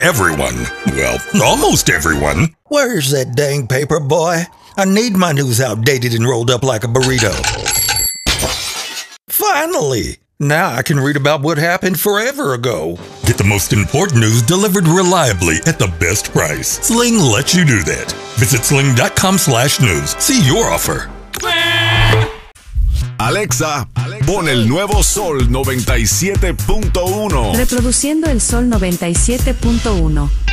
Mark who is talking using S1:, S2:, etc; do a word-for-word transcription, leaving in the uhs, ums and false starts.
S1: everyone, well, almost everyone.
S2: Where's that dang paper, boy? I need my news outdated and rolled up like a burrito. Finally! Now I can read about what happened forever ago.
S1: Get the most important news delivered reliably at the best price. Sling lets you do that. Visit sling.com slash news. See your offer.
S3: Alexa, pon el nuevo Sol noventa y siete punto uno.
S4: Reproduciendo el Sol noventa y siete punto uno.